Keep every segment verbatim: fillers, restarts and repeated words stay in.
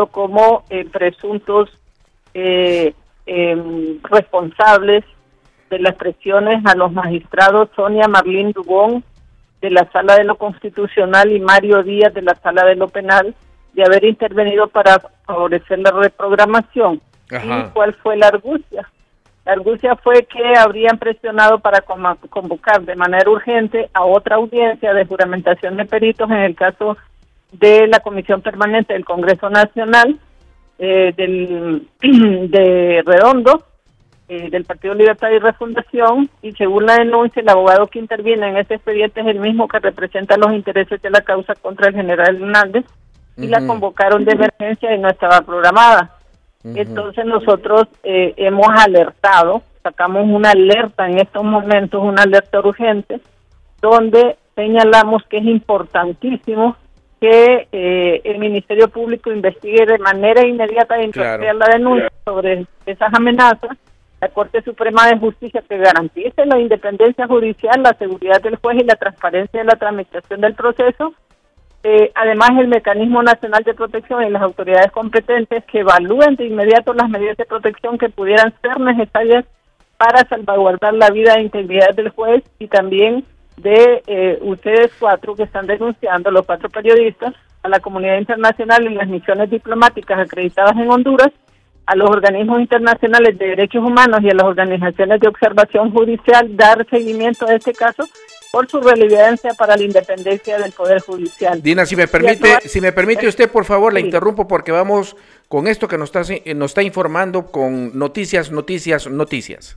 denunciado como eh, presuntos eh, eh, responsables de las presiones a los magistrados Sonia Marlene Dubón de la Sala de lo Constitucional y Mario Díaz de la Sala de lo Penal, de haber intervenido para favorecer la reprogramación. Ajá. ¿Y cuál fue la argucia? La argucia fue que habrían presionado para convocar de manera urgente a otra audiencia de juramentación de peritos en el caso de la Comisión Permanente del Congreso Nacional, eh, del de Redondo, eh, del Partido Libertad y Refundación, y según la denuncia, el abogado que interviene en ese expediente es el mismo que representa los intereses de la causa contra el general Hernández, y uh-huh. la convocaron de emergencia y no estaba programada. Uh-huh. Entonces nosotros eh, hemos alertado, sacamos una alerta en estos momentos, una alerta urgente, donde señalamos que es importantísimo que eh, el Ministerio Público investigue de manera inmediata e imparcial claro. la denuncia sobre esas amenazas, la Corte Suprema de Justicia que garantice la independencia judicial, la seguridad del juez y la transparencia de la tramitación del proceso. Eh, además, el Mecanismo Nacional de Protección y las autoridades competentes que evalúen de inmediato las medidas de protección que pudieran ser necesarias para salvaguardar la vida e integridad del juez y también de eh, ustedes cuatro que están denunciando, los cuatro periodistas, a la comunidad internacional y las misiones diplomáticas acreditadas en Honduras, a los organismos internacionales de derechos humanos y a las organizaciones de observación judicial, dar seguimiento a este caso por su relevancia para la independencia del Poder Judicial. Dina, si me permite, si me permite usted, por favor, sí. la interrumpo porque vamos con esto que nos está, nos está informando con noticias, noticias, noticias.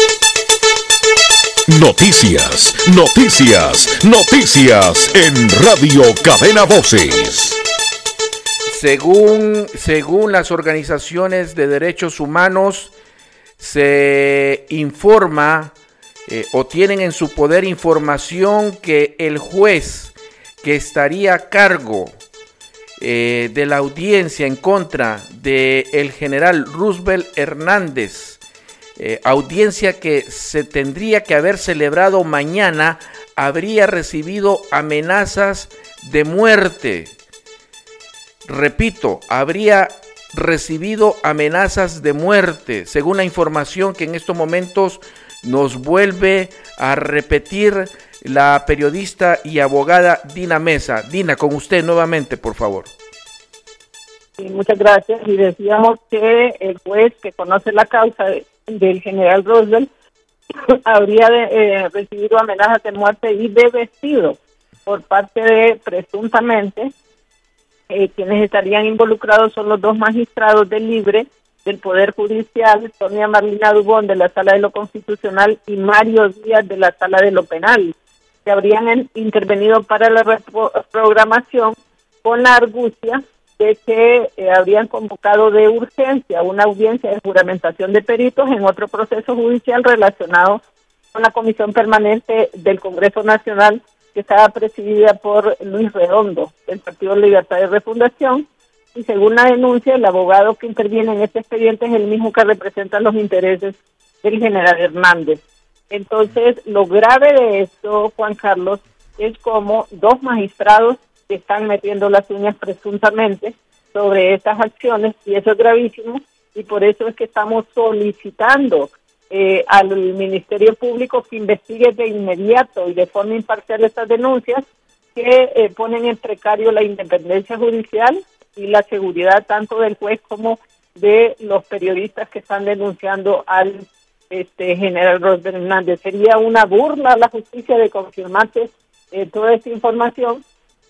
Noticias, noticias, noticias en Radio Cadena Voces. Según, según las organizaciones de derechos humanos, se informa eh, o tienen en su poder información que el juez que estaría a cargo eh, de la audiencia en contra del general Roosevelt Hernández, Eh, audiencia que se tendría que haber celebrado mañana, habría recibido amenazas de muerte. Repito, habría recibido amenazas de muerte, según la información que en estos momentos nos vuelve a repetir la periodista y abogada Dina Mesa. Dina, con usted nuevamente, por favor. Sí, muchas gracias. Y decíamos que el juez que conoce la causa de del general Roosevelt habría de, eh, recibido amenazas de muerte y de despido por parte de, presuntamente, eh, quienes estarían involucrados son los dos magistrados del Libre del Poder Judicial, Sonia Marlene Dubón de la Sala de lo Constitucional y Mario Díaz de la Sala de lo Penal, que habrían en, intervenido para la reprogramación con la argucia de que eh, habrían convocado de urgencia una audiencia de juramentación de peritos en otro proceso judicial relacionado con la Comisión Permanente del Congreso Nacional, que estaba presidida por Luis Redondo, del Partido Libertad y Refundación, y según la denuncia, el abogado que interviene en este expediente es el mismo que representa los intereses del general Hernández. Entonces, lo grave de esto, Juan Carlos, es como dos magistrados que están metiendo las uñas presuntamente sobre estas acciones, y eso es gravísimo, y por eso es que estamos solicitando eh, al Ministerio Público que investigue de inmediato y de forma imparcial estas denuncias que eh, ponen en precario la independencia judicial y la seguridad tanto del juez como de los periodistas que están denunciando al este general Roosevelt Hernández. Sería una burla a la justicia de confirmarse eh, toda esta información.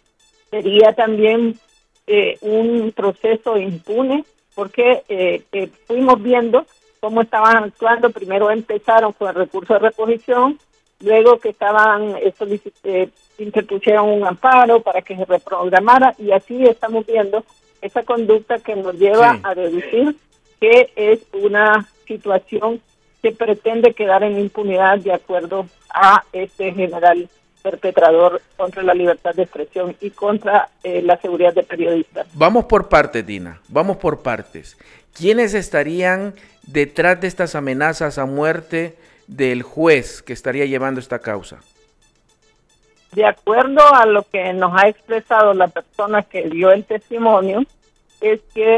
Sería también eh, un proceso impune, porque eh, eh, fuimos viendo cómo estaban actuando. Primero empezaron con el recurso de reposición, luego que estaban eh, solicit- eh, interpusieron un amparo para que se reprogramara, y así estamos viendo esa conducta que nos lleva sí. a deducir que es una situación que pretende quedar en impunidad de acuerdo a este general perpetrador contra la libertad de expresión y contra eh, la seguridad de periodistas. Vamos por partes, Dina, vamos por partes. ¿Quiénes estarían detrás de estas amenazas a muerte del juez que estaría llevando esta causa? De acuerdo a lo que nos ha expresado la persona que dio el testimonio, es que